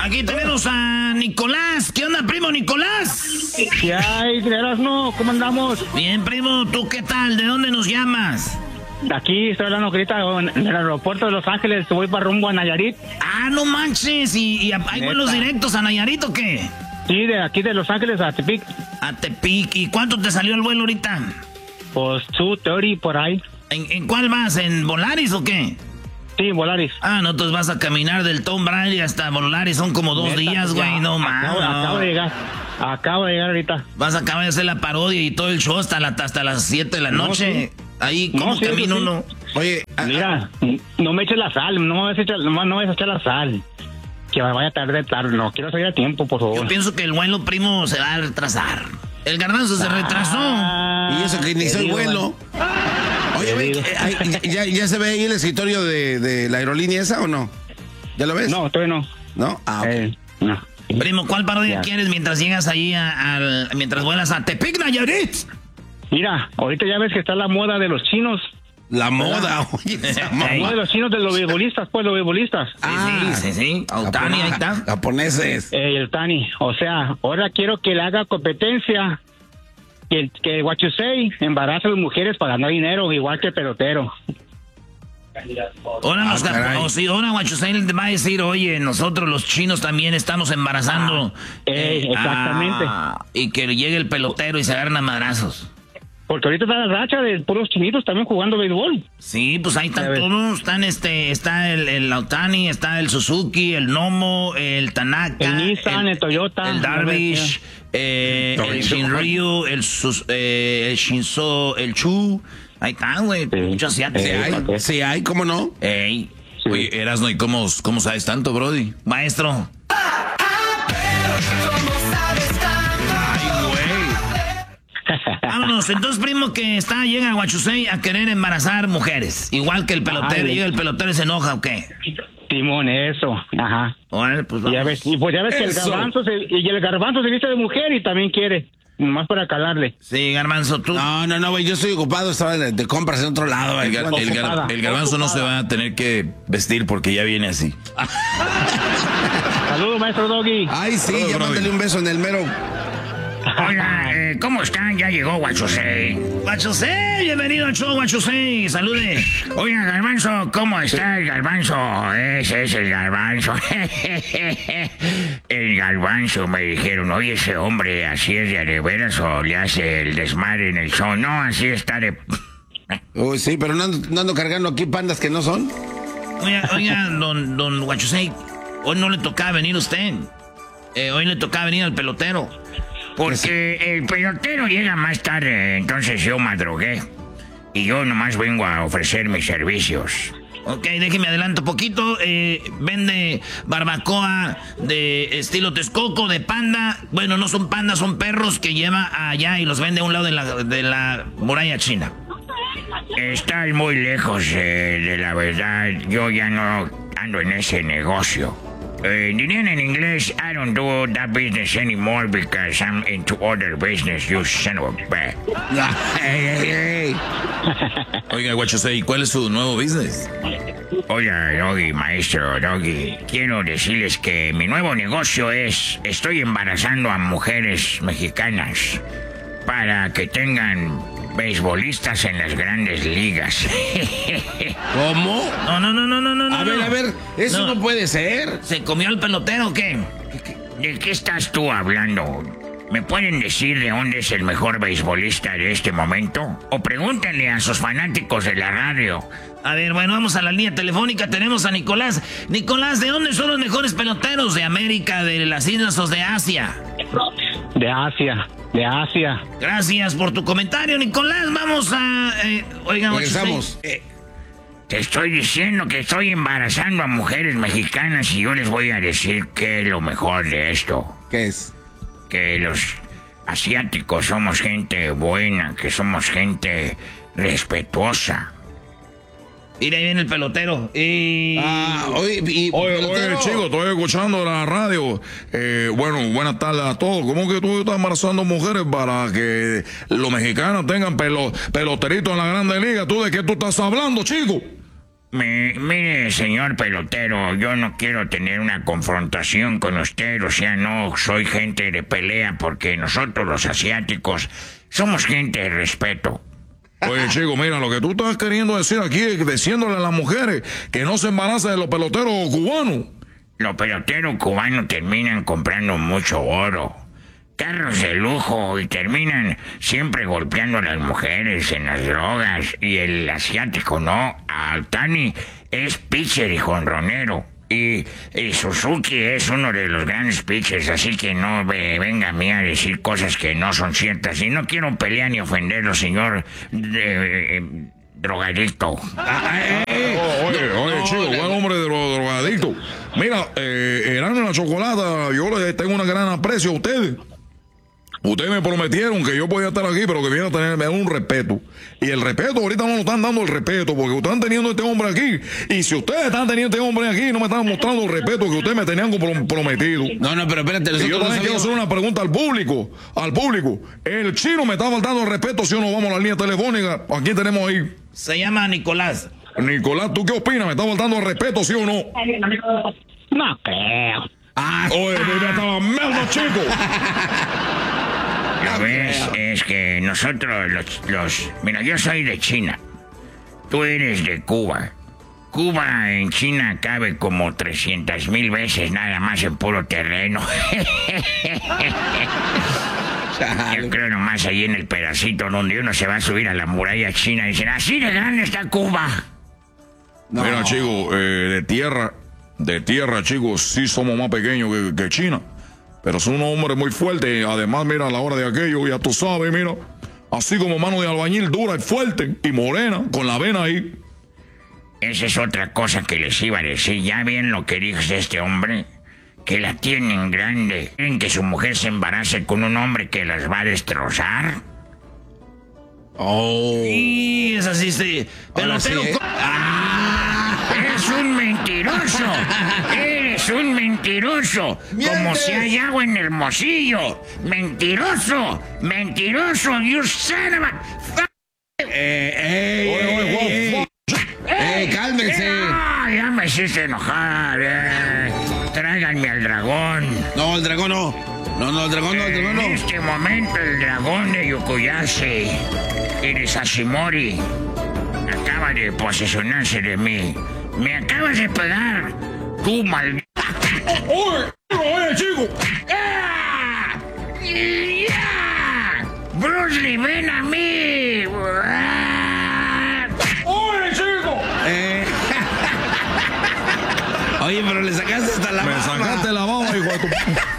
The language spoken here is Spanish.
Aquí tenemos a Nicolás. ¿Qué onda, primo Nicolás? ¿Qué hay, no? ¿Cómo andamos? Bien, primo, ¿tú qué tal? ¿De dónde nos llamas? Aquí estoy hablando ahorita en el aeropuerto de Los Ángeles, voy para rumbo a Nayarit. Ah, no manches, ¿y hay vuelos directos a Nayarit o qué? Sí, de aquí de Los Ángeles a Tepic. A Tepic, ¿y cuánto te salió el vuelo ahorita? Pues 2:30 por ahí. ¿En cuál vas? ¿En Volaris o qué? Sí, Volaris. Ah, no, entonces vas a caminar del Tom Brady hasta Volaris, son como 2 días, güey, no mames. Acabo de llegar ahorita. Vas a acabar de hacer la parodia y todo el show hasta las 7 de la noche. Sí. Ahí, ¿cómo camina uno? Oye, mira, no me eches la sal, no me vas a echar la sal. Que vaya tarde, no quiero salir a tiempo, por favor. Yo pienso que el vuelo, primo, se va a retrasar. El garbanzo se retrasó. Y eso que inició el vuelo. Oye, güey, ¿ya se ve ahí el escritorio de la aerolínea esa o no? ¿Ya lo ves? No, todavía no. ¿No? Ah, okay. No. Primo, ¿cuál parodia quieres mientras llegas ahí mientras vuelas a Tepic, Nayarit? Mira, ahorita ya ves que está la moda de los chinos. La moda, oye. La moda de los chinos, de los beisbolistas, pues, los beisbolistas. Sí. El Tani, ahí está. Japoneses. El Tani. O sea, ahora quiero que le haga competencia. Que what you say, embaraza a las mujeres para ganar dinero, igual que el pelotero. Ahora what you say le va a decir, oye, nosotros los chinos también estamos embarazando. Exactamente. Y que llegue el pelotero y se agarren a madrazos. Porque ahorita está la racha de puros chinitos también jugando béisbol. Sí, pues ahí están todos. Está el Lautani, está el Suzuki, el Nomo, el Tanaka, el Nissan, el Toyota, el Darvish, el Shinryu, el Shinzo, el Chu. Ahí están, güey. Muchos asiáticos. Sí hay, ¿cómo no? Ey. Sí. Oye, Erasno, ¿y cómo sabes tanto, brody? Maestro. Vámonos, entonces, primo, que llega a Huachusei a querer embarazar mujeres. Igual que el pelotero, llega el pelotero y se enoja, ¿o qué? Timón, eso, ajá. Bueno, pues vamos. Ya ves que el garbanzo se viste de mujer y también quiere, nomás para calarle. Sí, garbanzo, tú. No, güey, yo estoy ocupado, estaba de compras en otro lado. El garbanzo no se va a tener que vestir porque ya viene así. Saludos, maestro Doggy. Ay, sí, ya mándale un beso en el mero. Hola, ¿cómo están? Ya llegó Huachusei. Huachusei, bienvenido al show, Huachusei. Salude. Oiga, Garbanzo, ¿cómo está el Garbanzo? Ese es el Garbanzo. El Garbanzo, me dijeron, oye, ese hombre, ¿así es de veras o le hace el desmadre en el show? No, así está de... Uy, sí, pero no ando cargando aquí pandas que no son. Oiga, don Huachusei, hoy no le tocaba venir a usted. Hoy le tocaba venir al pelotero. Porque el pelotero llega más tarde, entonces yo madrugué. Y yo nomás vengo a ofrecer mis servicios. Ok, déjeme adelanto poquito. Vende barbacoa de estilo Texcoco, de panda. Bueno, no son pandas, son perros que lleva allá y los vende a un lado de la muralla china. Estás muy lejos de la verdad. Yo ya no ando en ese negocio. Dirían en inglés, I don't do that business anymore because I'm into other business, you son of a bitch. Oiga, Huachusei, ¿cuál es su nuevo business? Oiga, Doggy, maestro Doggy, quiero decirles que mi nuevo negocio estoy embarazando a mujeres mexicanas para que tengan beisbolistas en las grandes ligas. ¿Cómo? No. A ver, eso no puede ser. ¿Se comió el pelotero o qué? ¿De qué estás tú hablando? ¿Me pueden decir de dónde es el mejor beisbolista de este momento? O pregúntenle a sus fanáticos de la radio. A ver, bueno, vamos a la línea telefónica. Tenemos a Nicolás. Nicolás, ¿de dónde son los mejores peloteros? ¿De América, de las islas o de Asia? De Asia. Gracias por tu comentario, Nicolás. Vamos a... Regresamos. Te estoy diciendo que estoy embarazando a mujeres mexicanas y yo les voy a decir que es lo mejor de esto. ¿Qué es? Que los asiáticos somos gente buena, que somos gente respetuosa. Mira, ahí viene el pelotero. Oye, chico, estoy escuchando la radio. Bueno, buenas tardes a todos. ¿Cómo que tú estás embarazando mujeres para que los mexicanos tengan peloteritos en la Grande Liga? ¿Tú de qué tú estás hablando, chico? Mire, señor pelotero, yo no quiero tener una confrontación con usted, o sea, no soy gente de pelea, porque nosotros los asiáticos somos gente de respeto. Oye, chico, mira, lo que tú estás queriendo decir aquí es diciéndole a las mujeres que no se embarazan de los peloteros cubanos. Los peloteros cubanos terminan comprando mucho oro, carros de lujo, y terminan siempre golpeando a las mujeres en las drogas. Y el asiático no. Altani es pitcher y jonronero. Y Suzuki es uno de los grandes pitchers, así que no venga a mí a decir cosas que no son ciertas. Y no quiero pelear ni ofenderlo, señor drogadicto. Oye, chico, buen hombre de drogadicto. Mira, Erasmo y la Chocolata, yo les tengo un gran aprecio a ustedes. Ustedes me prometieron que yo podía estar aquí, pero que vienen a tener un respeto. Y el respeto, ahorita no nos están dando el respeto, porque ustedes están teniendo este hombre aquí. Y si ustedes están teniendo este hombre aquí, no me están mostrando el respeto que ustedes me tenían prometido. No, pero espérate. Y yo también quiero hacer una pregunta al público. El chino me está faltando el respeto, si o no vamos a la línea telefónica. ¿A quién tenemos ahí? Se llama Nicolás. Nicolás, ¿tú qué opinas? ¿Me está faltando el respeto, sí o no? No creo. Oye, mira, estaba mierda, chico. Lo ves, es que nosotros Mira, yo soy de China. Tú eres de Cuba. Cuba en China cabe como 300,000 veces nada más en puro terreno. Yo creo nomás ahí en el pedacito donde uno se va a subir a la muralla china y dicen, así de grande está Cuba. No. Mira, chico, de tierra, chicos, sí somos más pequeños que China. Pero son unos hombres muy fuertes. Además, mira, a la hora de aquello, ya tú sabes, mira. Así como mano de albañil, dura y fuerte y morena, con la vena ahí. Esa es otra cosa que les iba a decir. Ya ven lo que dijo este hombre, que la tienen grande. ¿Quieren que su mujer se embarace con un hombre que las va a destrozar? Sí, es así, sí. Pelotero. Sí, ¡Eres un mentiroso! ¡Eres un mentiroso! ¡Como si hay agua en Hermosillo! ¡Mentiroso! ¡Mentiroso! ¡You son of a... Cálmense. Ya me hiciste enojar. Tráiganme al dragón. No, el dragón no. No, el dragón no. En este momento el dragón de Yokoyase, el Sashimori, acaba de posesionarse de mí. Me acabas de pegar, tú maldito. Oye, chico. ¡Ah! ¡Ya! ¡Bruce Lee, ven a mí! Oye, chico. Oye, pero le sacaste hasta la Me baba. sacaste la baba, hijo de tu...